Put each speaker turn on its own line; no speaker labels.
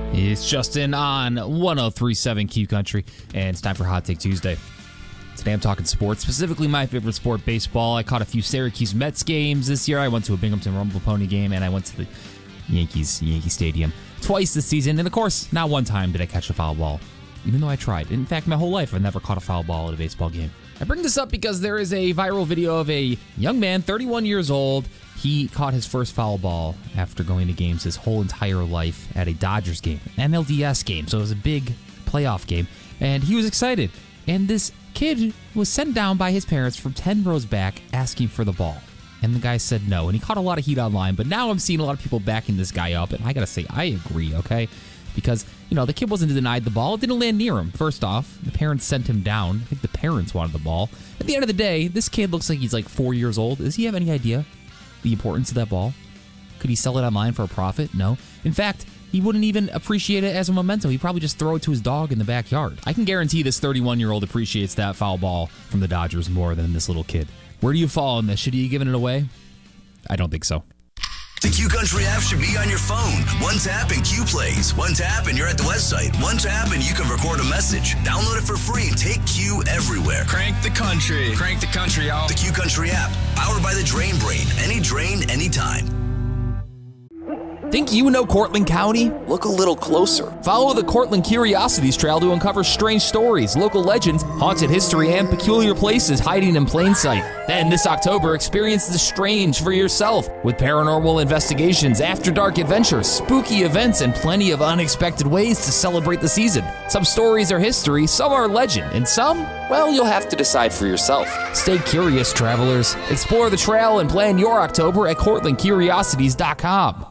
It's Justin on 103.7 Q Country, and it's time for Hot Take Tuesday. Today I'm talking sports, specifically my favorite sport, baseball. I caught a few Syracuse Mets games this year. I went to a Binghamton Rumble Pony game, and I went to the Yankee Stadium twice this season. And of course, not one time did I catch a foul ball, even though I tried. In fact, my whole life I've never caught a foul ball at a baseball game. I bring this up because there is a viral video of a young man, 31 years old. He caught his first foul ball after going to games his whole entire life at a Dodgers game, an NLDS game, so it was a big playoff game, and he was excited. And this kid was sent down by his parents from 10 rows back asking for the ball. And the guy said no, and he caught a lot of heat online, but now I'm seeing a lot of people backing this guy up, and I gotta say, I agree, okay? Because, the kid wasn't denied the ball. It didn't land near him. First off, the parents sent him down. I think the parents wanted the ball. At the end of the day, this kid looks like he's like 4 years old. Does he have any idea the importance of that ball? Could he sell it online for a profit? No. In fact, he wouldn't even appreciate it as a memento. He'd probably just throw it to his dog in the backyard. I can guarantee this 31-year-old appreciates that foul ball from the Dodgers more than this little kid. Where do you fall on this? Should he have given it away? I don't think so.
The Q Country app should be on your phone. One tap and Q plays. One tap and you're at the website. One tap and you can record a message. Download it for free and take Q everywhere.
Crank the country. Crank the country, y'all.
The Q Country app, powered by the Drain Brain. Any drain, anytime.
Think you know Cortland County? Look a little closer. Follow the Cortland Curiosities Trail to uncover strange stories, local legends, haunted history, and peculiar places hiding in plain sight. Then this October, experience the strange for yourself with paranormal investigations, after-dark adventures, spooky events, and plenty of unexpected ways to celebrate the season. Some stories are history, some are legend, and some, well, you'll have to decide for yourself. Stay curious, travelers. Explore the trail and plan your October at CortlandCuriosities.com.